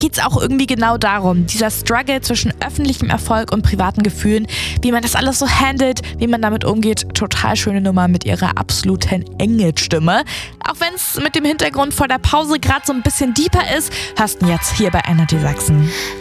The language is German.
geht es auch irgendwie genau darum. Dieser Struggle zwischen öffentlichem Erfolg und privaten Gefühlen, wie man das alles so handelt, wie man damit umgeht. Total schöne Nummer mit ihrer absoluten Engelstimme. Auch wenn es mit dem Hintergrund vor der Pause gerade so ein bisschen deeper ist, hörst du jetzt hier bei Energy Sachsen.